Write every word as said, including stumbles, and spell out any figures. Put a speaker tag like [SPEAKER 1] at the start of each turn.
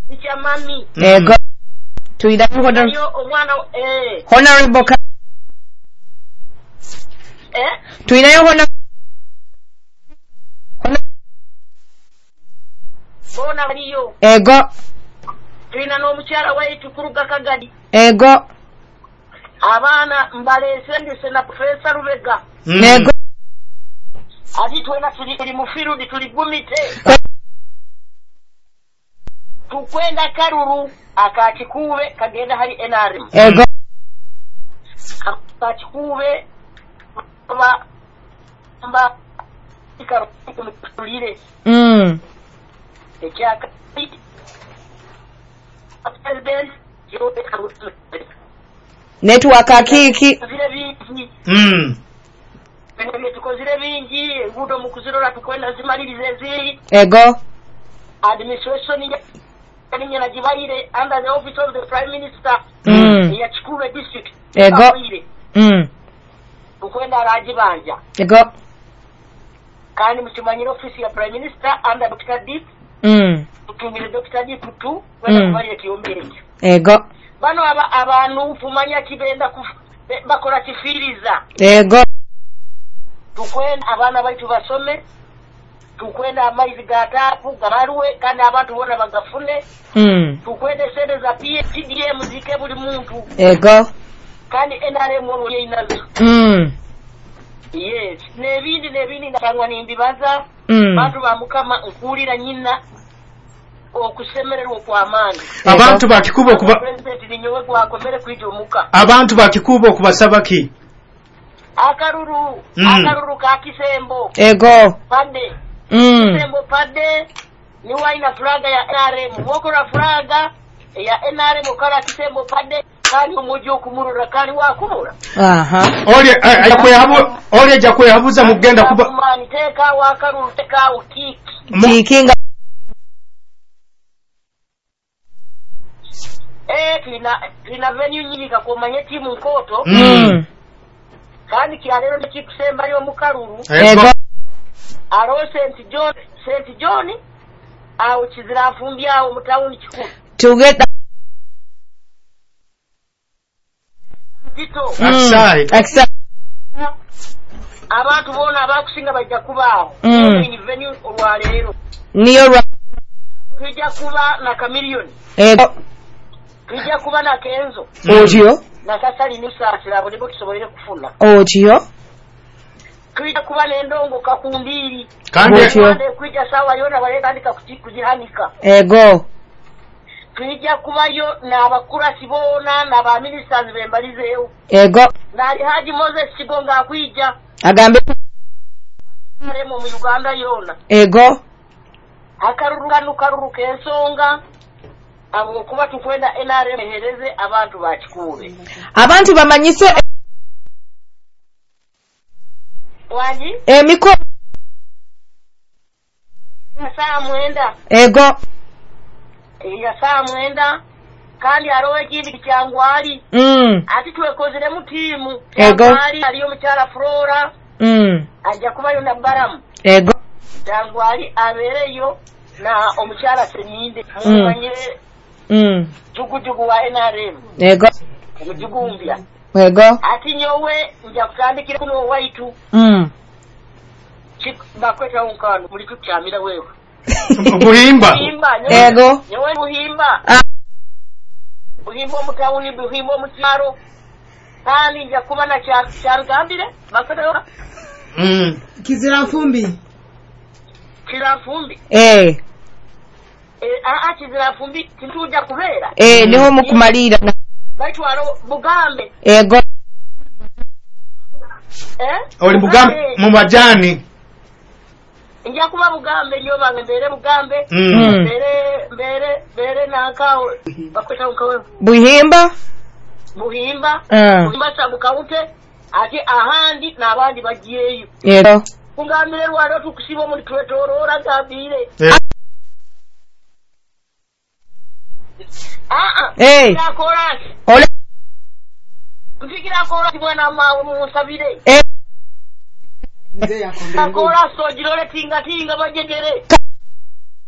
[SPEAKER 1] nicha mami
[SPEAKER 2] ego tuida honorable
[SPEAKER 1] yo omwana eh
[SPEAKER 2] honorable ka
[SPEAKER 1] eh
[SPEAKER 2] tuida yo honorable
[SPEAKER 1] bona baliyo
[SPEAKER 2] ego
[SPEAKER 1] tuina no mukyala waitu kuruga Kagadi
[SPEAKER 2] ego
[SPEAKER 1] abana mbalese ndise na professor Rubega
[SPEAKER 2] nego
[SPEAKER 1] ati twena tuli mu field tuli gumite tukwenda Karuru akachikuwe kagenda hali N R M
[SPEAKER 2] ego
[SPEAKER 1] akachikuwe ba mba ikarulire
[SPEAKER 2] mm
[SPEAKER 1] echaka president yote karutu
[SPEAKER 2] network akiki
[SPEAKER 1] vile vingi
[SPEAKER 3] mm
[SPEAKER 1] Pengine tukozire bingi ngudo mukuzirora tukwenda zimalirize ziri
[SPEAKER 2] ego
[SPEAKER 1] administration ya kanya najibaire under the office of the prime minister
[SPEAKER 2] mm
[SPEAKER 1] ya Chikuwe district
[SPEAKER 2] ego mm
[SPEAKER 1] tukwenda rajibanja
[SPEAKER 2] ego
[SPEAKER 1] kandi mukimanyiro office ya prime minister under Doctor Deep
[SPEAKER 2] mm
[SPEAKER 1] tutumire Doctor Deep tu kwenda kubali kiyombere
[SPEAKER 2] ego
[SPEAKER 1] bano aba abantu mfumanya kibenda bakora kifiriza
[SPEAKER 2] ego
[SPEAKER 1] tukwenda abana baitu basome tukwenda amaizi gatapu gabaruwe kandi abantu bona bagafune
[SPEAKER 2] mm
[SPEAKER 1] tukwenda sente za P D M zike buli muntu
[SPEAKER 2] ego
[SPEAKER 1] kandi N R M wo yinazo
[SPEAKER 2] mm
[SPEAKER 1] yes nebindi nebindi natangwa nimbibaza
[SPEAKER 2] mm
[SPEAKER 1] bantu bamukama nkulira nyina okusemererwa kwa mani
[SPEAKER 3] abantu bakikuba kuba
[SPEAKER 1] president ninyowe kwakomere kwijomuka
[SPEAKER 3] abantu bakikuba kubasabaki
[SPEAKER 1] akaruru
[SPEAKER 3] mm.
[SPEAKER 1] akaruru ka Kisembo
[SPEAKER 2] ego
[SPEAKER 1] pade
[SPEAKER 2] mm
[SPEAKER 1] Kisembo pade ni waina flaga ya N R M wokora flaga ya N R M kala Kisembo pade kali umujo kumurura kali wakumura
[SPEAKER 2] aha
[SPEAKER 3] ole akwe habu ole jakwe habuza mugenda kuba
[SPEAKER 1] mani teka wakaruru teka ukiki
[SPEAKER 2] kikinga
[SPEAKER 1] eh tuna tuna venue nyingi kakomanye timu nkoto
[SPEAKER 2] mm
[SPEAKER 1] kandi kyalero ndikikusemba ali omukaruru
[SPEAKER 2] ego
[SPEAKER 1] aro Saint John Saint John au kizira afumbi awo mutawuni kikulu
[SPEAKER 2] tugeta
[SPEAKER 1] bito
[SPEAKER 3] Outside.
[SPEAKER 2] Outside.
[SPEAKER 1] abantu bona abakusinga bajja kubaawo
[SPEAKER 2] Mm.
[SPEAKER 1] ni venue olwaleero
[SPEAKER 2] niyo rwa
[SPEAKER 1] tujja kuba na Chameleon
[SPEAKER 2] ego
[SPEAKER 1] tujja kuba na Kenzo
[SPEAKER 2] otyo
[SPEAKER 1] na Kasali Nusasira abo nibo tusobolere kufuna
[SPEAKER 2] otyo
[SPEAKER 1] tujja kuba n'endongo kakumbiri
[SPEAKER 3] kandi
[SPEAKER 2] Otyo.
[SPEAKER 1] Ande kujja sawa yona balekandika kujihanika
[SPEAKER 2] ego
[SPEAKER 1] tujja kubayo n'abakura sibona n'aba ministers bembalizeewo
[SPEAKER 2] ego
[SPEAKER 1] n'ali Haji Moses Kigonga akwija
[SPEAKER 2] agambe
[SPEAKER 1] aremo mu Uganda yona
[SPEAKER 2] ego
[SPEAKER 1] akaruruganu karuruka ensonga abo kuba tukwenda N R M ehereze abantu bakikuwe
[SPEAKER 2] abantu bamanyise
[SPEAKER 1] wanji
[SPEAKER 2] emiko
[SPEAKER 1] ya saa mwenda
[SPEAKER 2] ego
[SPEAKER 1] ya saa mwenda kandi arowe ekindi kyangwali
[SPEAKER 2] mm
[SPEAKER 1] ati twekozere mu tiimu
[SPEAKER 2] Ego.
[SPEAKER 1] kyangwali aliyo mukyala Flora
[SPEAKER 2] mm
[SPEAKER 1] ajja kubayo na Baramu
[SPEAKER 2] ego
[SPEAKER 1] kyangwali abeereyo na omukyala Seninde
[SPEAKER 2] Mm.
[SPEAKER 1] mumanyire
[SPEAKER 2] mm
[SPEAKER 1] jugujugu wa N R M
[SPEAKER 2] ego
[SPEAKER 1] omujugumbya
[SPEAKER 2] ego
[SPEAKER 1] ati nyowe nja kutandikira kuno waitu
[SPEAKER 2] mm
[SPEAKER 1] bakweta unkano muli tukyamira wewe
[SPEAKER 3] buhimba
[SPEAKER 1] buhimba nyowe
[SPEAKER 2] ego
[SPEAKER 1] nyowe buhimba
[SPEAKER 2] Ah.
[SPEAKER 1] buhimba omutawuni buhimba omukyalo kandi nja kuba na kyarugambire bakweta
[SPEAKER 3] mm
[SPEAKER 4] Kizira Nfumbi.
[SPEAKER 1] kirafumbi
[SPEAKER 2] eh
[SPEAKER 1] a kizirafumbi tintuja kubeera
[SPEAKER 2] eh niho mukumalira na-
[SPEAKER 1] baitwalo Bugambe
[SPEAKER 2] ego
[SPEAKER 1] eh
[SPEAKER 3] oli bugambe mu majani
[SPEAKER 1] nja kuba Bugambe nyo bange mbere Bugambe
[SPEAKER 3] mm
[SPEAKER 1] mbere mbere mbere nankawo bakweta unkawe
[SPEAKER 2] buhimba
[SPEAKER 1] buhimba
[SPEAKER 2] ah
[SPEAKER 1] buhimba sabukawute ate ahandi n'abandi bagiyeyo
[SPEAKER 2] ego
[SPEAKER 1] kungambire lwalo tukusiba muri twetorora gambire
[SPEAKER 3] Eh.
[SPEAKER 1] ah ah
[SPEAKER 2] Eh.
[SPEAKER 1] yakora
[SPEAKER 2] ole
[SPEAKER 1] kufikira kora mwana mawe musabire
[SPEAKER 2] eh
[SPEAKER 4] Nze yakombere.
[SPEAKER 1] akora sojirole tinga tinga bajegere